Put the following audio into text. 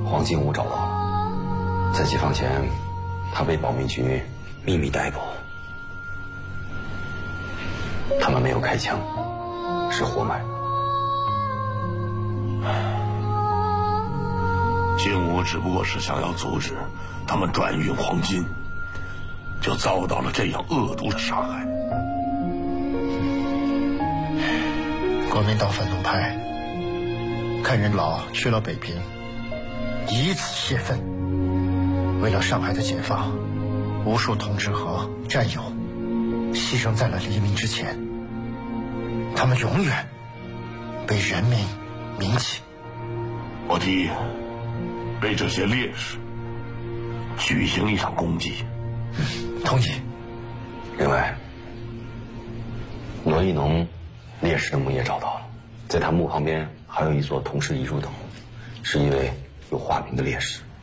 黄金屋找到了，在解放前，他被保密局秘密逮捕。他们没有开枪，是活埋。 金吾只不过是想要阻止他们转运黄金，就遭到了这样恶毒的杀害。 国民党反动派看任老去了北平，以此泄愤。为了上海的解放，无数同志和战友牺牲在了黎明之前，他们永远被人民铭记。 我提议为这些烈士举行一场公祭。 同意。 另外，罗一农烈士的墓也找到了，在他墓旁边还有一座同事遗书等，是一位有化名的烈士。